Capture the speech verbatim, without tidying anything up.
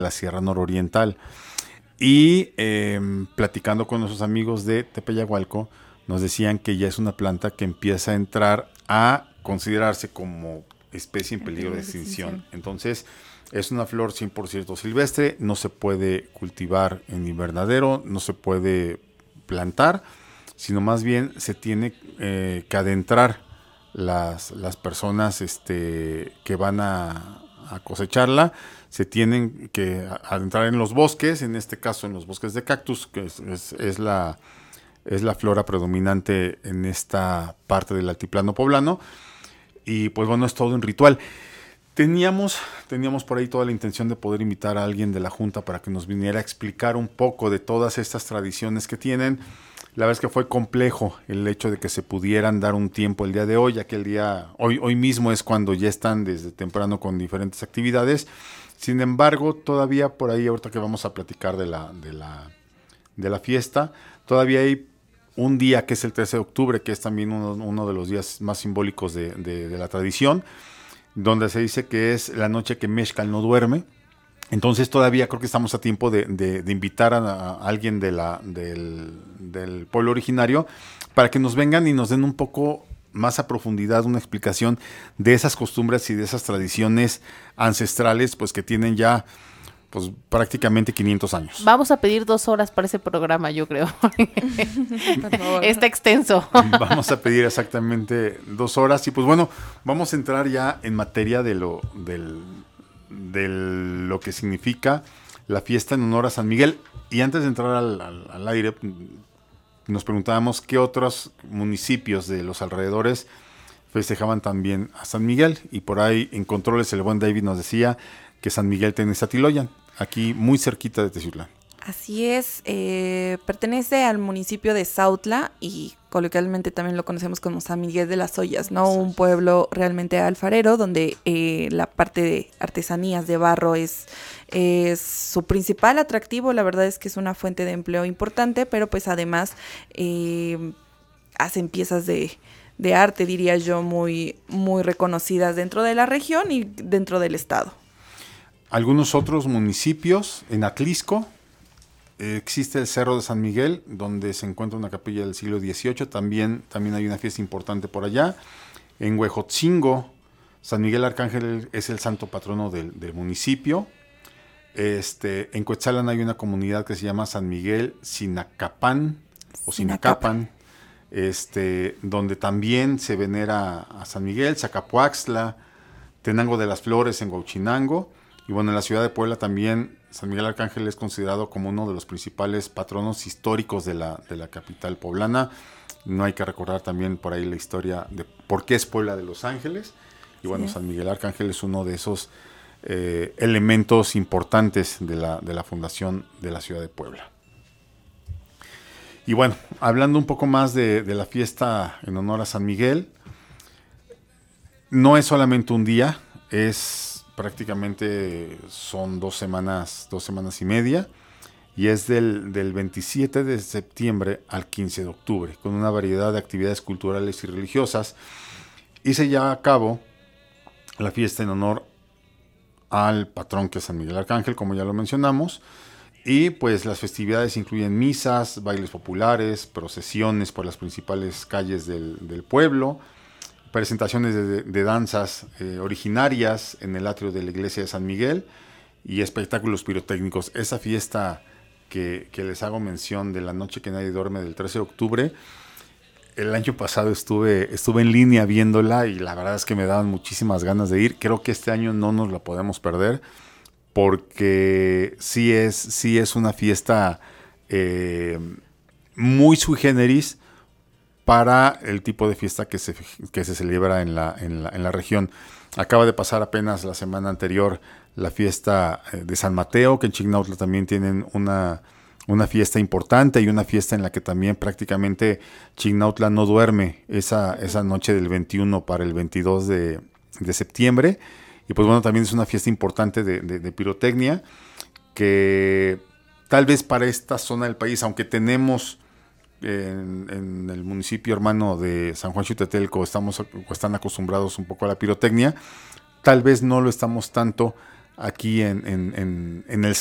la Sierra Nororiental. Y eh, platicando con nuestros amigos de Tepeyagualco, nos decían que ya es una planta que empieza a entrar a considerarse como especie en peligro de extinción. Entonces, es una flor cien por ciento silvestre, no se puede cultivar en invernadero, no se puede plantar, sino más bien se tiene eh, que adentrar las, las personas este, que van a, a cosecharla, se tienen que adentrar en los bosques, en este caso en los bosques de cactus, que es, es, es, la, es la flora predominante en esta parte del altiplano poblano, y pues bueno, es todo un ritual. Teníamos, teníamos por ahí toda la intención de poder invitar a alguien de la Junta para que nos viniera a explicar un poco de todas estas tradiciones que tienen. La verdad es que fue complejo el hecho de que se pudieran dar un tiempo el día de hoy, ya que el día, hoy, hoy mismo es cuando ya están desde temprano con diferentes actividades. Sin embargo, todavía por ahí, ahorita que vamos a platicar de la, de la, de la fiesta, todavía hay un día que es el trece de octubre, que es también uno, uno de los días más simbólicos de, de, de la tradición, donde se dice que es la noche que Mezcal no duerme. Entonces todavía creo que estamos a tiempo de, de, de invitar a, a alguien de la, del, del pueblo originario para que nos vengan y nos den un poco más a profundidad una explicación de esas costumbres y de esas tradiciones ancestrales, pues que tienen ya pues prácticamente quinientos años. Vamos a pedir dos horas para ese programa, yo creo. Está extenso. Vamos a pedir exactamente dos horas y pues bueno, vamos a entrar ya en materia de lo, del, de lo que significa la fiesta en honor a San Miguel. Y antes de entrar al, al, al aire, nos preguntábamos qué otros municipios de los alrededores festejaban también a San Miguel. Y por ahí en controles el buen David nos decía que San Miguel Tenezatiloyan, aquí muy cerquita de Teciutlán. Así es, eh, pertenece al municipio de Sautla y coloquialmente también lo conocemos como San Miguel de las Ollas, ¿no? Un pueblo realmente alfarero donde eh, la parte de artesanías de barro es, es su principal atractivo. La verdad es que es una fuente de empleo importante, pero pues además eh, hacen piezas de, de arte, diría yo, muy, muy reconocidas dentro de la región y dentro del estado. Algunos otros municipios, en Atlisco, eh, existe el Cerro de San Miguel, donde se encuentra una capilla del siglo dieciocho, también, también hay una fiesta importante por allá. En Huejotzingo, San Miguel Arcángel es el santo patrono del, del municipio. Este, en Cuetzalan hay una comunidad que se llama San Miguel Sinacapán, o Sinacapan, este, donde también se venera a San Miguel, Zacapuaxtla, Tenango de las Flores en Huauchinango. Y bueno, en la ciudad de Puebla también San Miguel Arcángel es considerado como uno de los principales patronos históricos de la, de la capital poblana. No hay que recordar también por ahí la historia de por qué es Puebla de Los Ángeles. Y bueno, sí. San Miguel Arcángel es uno de esos eh, elementos importantes de la, de la fundación de la ciudad de Puebla. Y bueno, hablando un poco más de, de la fiesta en honor a San Miguel, no es solamente un día, es... prácticamente son dos semanas, dos semanas y media, y es del, del veintisiete de septiembre al quince de octubre, con una variedad de actividades culturales y religiosas, y se lleva a cabo la fiesta en honor al patrón que es San Miguel Arcángel, como ya lo mencionamos, y pues las festividades incluyen misas, bailes populares, procesiones por las principales calles del, del pueblo, presentaciones de, de danzas eh, originarias en el atrio de la iglesia de San Miguel y espectáculos pirotécnicos. Esa fiesta que, que les hago mención de la noche que nadie duerme del trece de octubre, el año pasado estuve, estuve en línea viéndola y la verdad es que me daban muchísimas ganas de ir. Creo que este año no nos la podemos perder porque sí es, sí es una fiesta eh, muy sui generis para el tipo de fiesta que se, que se celebra en la, en, la, en la región. Acaba de pasar apenas la semana anterior la fiesta de San Mateo, que en Chignautla también tienen una, una fiesta importante y una fiesta en la que también prácticamente Chignautla no duerme esa, esa noche del veintiuno para el veintidós de, de septiembre. Y pues bueno, también es una fiesta importante de, de, de pirotecnia que tal vez para esta zona del país, aunque tenemos... En, en el municipio hermano de San Juan Xiutetelco estamos, están acostumbrados un poco a la pirotecnia, tal vez no lo estamos tanto aquí en, en, en, en el